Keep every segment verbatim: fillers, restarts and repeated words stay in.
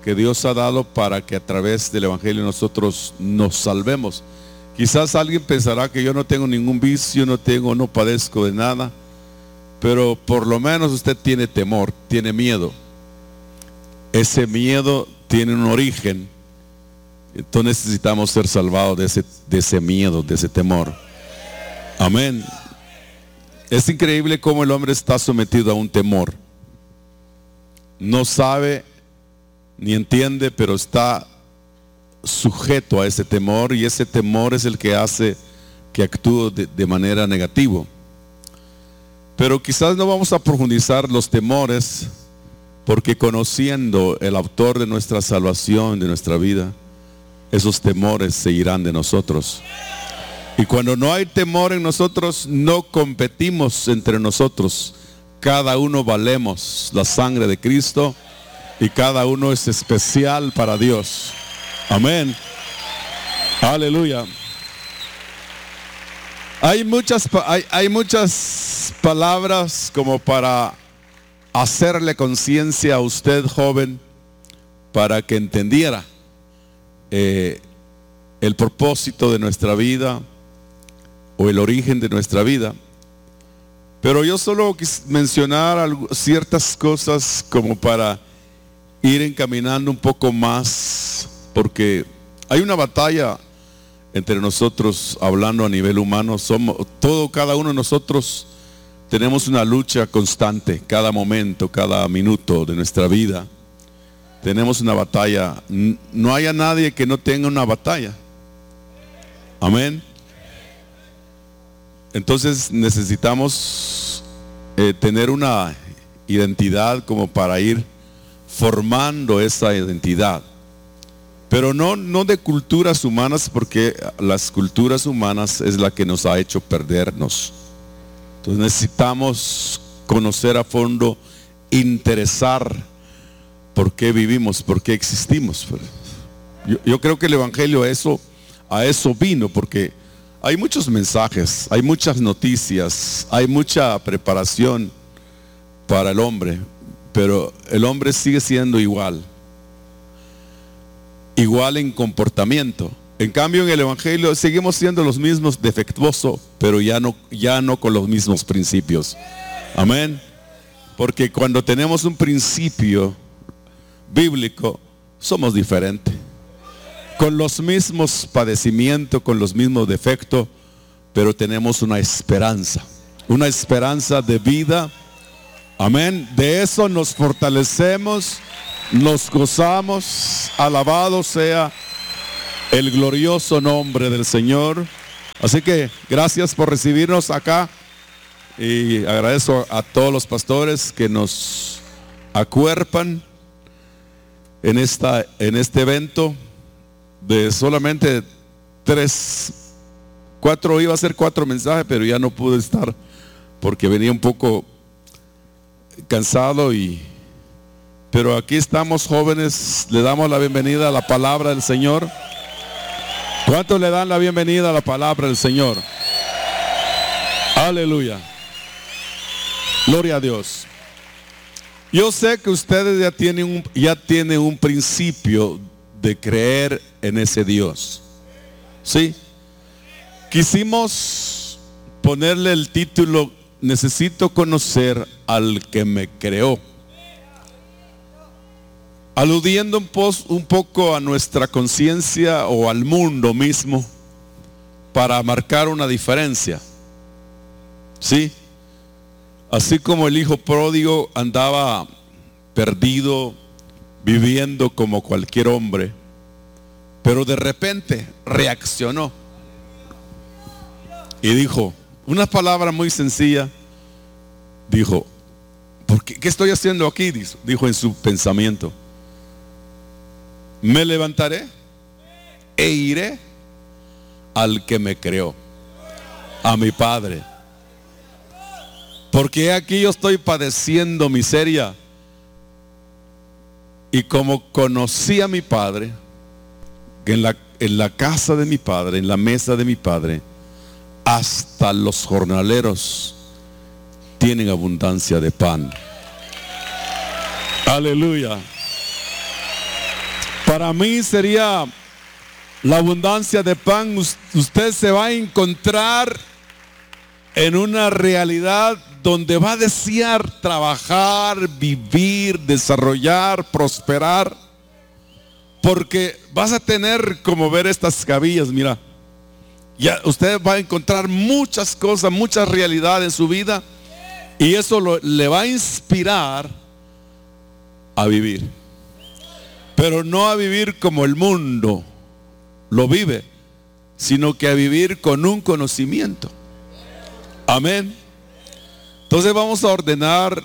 que Dios ha dado para que a través del Evangelio nosotros nos salvemos. Quizás alguien pensará que yo no tengo ningún vicio, no tengo, no padezco de nada, pero por lo menos usted tiene temor, tiene miedo. Ese miedo tiene un origen. Entonces necesitamos ser salvados de ese, de ese miedo, de ese temor. Amén. Es increíble cómo el hombre está sometido a un temor. No sabe ni entiende, pero está sujeto a ese temor, y ese temor es el que hace que actúe de, de manera negativa. Pero quizás no vamos a profundizar los temores, porque conociendo el autor de nuestra salvación, de nuestra vida, esos temores se irán de nosotros. Y cuando no hay temor en nosotros, no competimos entre nosotros. Cada uno valemos la sangre de Cristo y cada uno es especial para Dios. Amén. Aleluya. Hay muchas, hay, hay muchas palabras como para hacerle conciencia a usted, joven, para que entendiera eh, el propósito de nuestra vida o el origen de nuestra vida. Pero yo solo quise mencionar algo, ciertas cosas como para ir encaminando un poco más, porque hay una batalla entre nosotros, hablando a nivel humano. Somos, todo, cada uno de nosotros tenemos una lucha constante, cada momento, cada minuto de nuestra vida. Tenemos una batalla. No haya nadie que no tenga una batalla. Amén. Entonces necesitamos eh, tener una identidad como para ir formando esa identidad. Pero no, no de culturas humanas, porque las culturas humanas es la que nos ha hecho perdernos. Entonces necesitamos conocer a fondo, interesar por qué vivimos, por qué existimos. Yo, yo creo que el Evangelio a eso, a eso vino, porque hay muchos mensajes, hay muchas noticias, hay mucha preparación para el hombre, pero el hombre sigue siendo igual. Igual en comportamiento. En cambio, en el Evangelio seguimos siendo los mismos, defectuosos, pero ya no, ya no con los mismos principios. Amén. Porque cuando tenemos un principio bíblico, somos diferentes. Con los mismos padecimientos, con los mismos defectos, pero tenemos una esperanza. Una esperanza de vida. Amén. De eso nos fortalecemos, nos gozamos. Alabado sea el glorioso nombre del Señor. Así que gracias por recibirnos acá, y agradezco a todos los pastores que nos acuerpan en, esta, en este evento de solamente tres, cuatro, iba a ser cuatro mensajes, pero ya no pude estar porque venía un poco cansado. Y pero aquí estamos, jóvenes, le damos la bienvenida a la palabra del Señor. ¿Cuántos le dan la bienvenida a la palabra del Señor? Aleluya. Gloria a Dios. Yo sé que ustedes ya tienen un, ya tienen un principio de creer en ese Dios. ¿Sí? Quisimos ponerle el título: necesito conocer al que me creó, aludiendo un, pos, un poco a nuestra conciencia o al mundo mismo, para marcar una diferencia. ¿Sí? Así como el hijo pródigo andaba perdido, viviendo como cualquier hombre, pero de repente reaccionó y dijo una palabra muy sencilla. Dijo: ¿por qué, qué estoy haciendo aquí? Dijo en su pensamiento: me levantaré e iré al que me creó, a mi Padre, porque aquí yo estoy padeciendo miseria, y como conocí a mi Padre, que en la, en la casa de mi Padre, en la mesa de mi Padre, hasta los jornaleros tienen abundancia de pan. Aleluya. Para mí sería la abundancia de pan. Usted se va a encontrar en una realidad donde va a desear trabajar, vivir, desarrollar, prosperar. Porque vas a tener como ver estas cabillas, mira. Ya usted va a encontrar muchas cosas, muchas realidades en su vida. Y eso lo, le va a inspirar a vivir. Pero no a vivir como el mundo lo vive, sino que a vivir con un conocimiento. Amén. Entonces vamos a ordenar.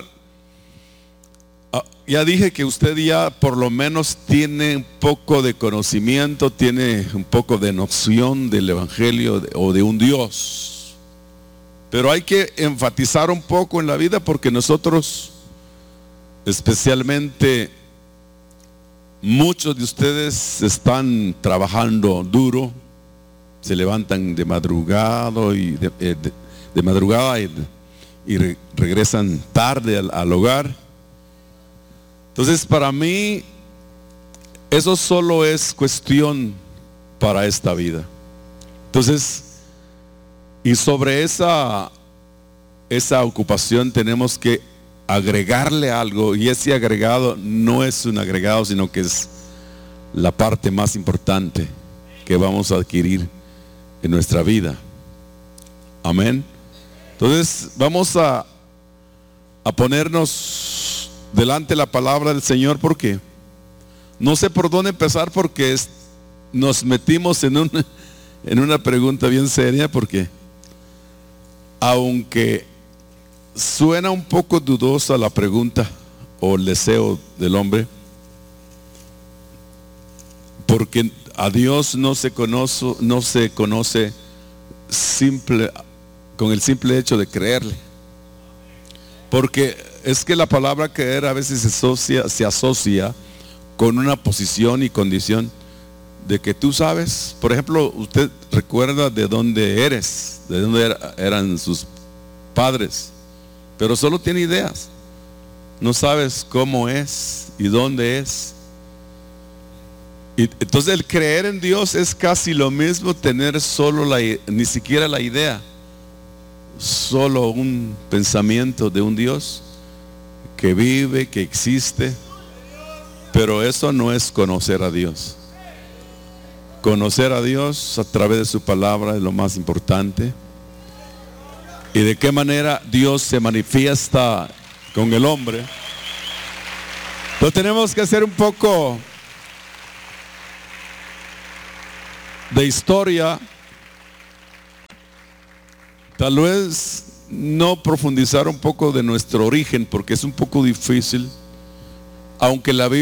Ya dije que usted ya por lo menos tiene un poco de conocimiento, tiene un poco de noción del Evangelio o de un Dios. Pero hay que enfatizar un poco en la vida porque nosotros, especialmente muchos de ustedes, están trabajando duro, se levantan de madrugada y de, de, de madrugada y, y re, regresan tarde al, al hogar. Entonces, para mí, eso solo es cuestión para esta vida. Entonces, y sobre esa, esa ocupación tenemos que agregarle algo, y ese agregado no es un agregado, sino que es la parte más importante que vamos a adquirir en nuestra vida. Amén. Entonces, vamos a, a ponernos delante la palabra del Señor, porque no sé por dónde empezar, porque es, nos metimos en una, en una pregunta bien seria, porque aunque suena un poco dudosa la pregunta o el deseo del hombre, porque a Dios no se conoce, no se conoce simple, con el simple hecho de creerle, porque es que la palabra creer a veces se asocia, se asocia con una posición y condición de que tú sabes. Por ejemplo, usted recuerda de dónde eres, de dónde era, eran sus padres, pero solo tiene ideas. No sabes cómo es y dónde es. Y entonces el creer en Dios es casi lo mismo tener solo la, ni siquiera la idea, solo un pensamiento de un Dios que vive, que existe, pero eso no es conocer a Dios. Conocer a Dios a través de su palabra es lo más importante. Y de qué manera Dios se manifiesta con el hombre. Entonces tenemos que hacer un poco de historia. Tal vez no profundizar un poco de nuestro origen, porque es un poco difícil, aunque la Biblia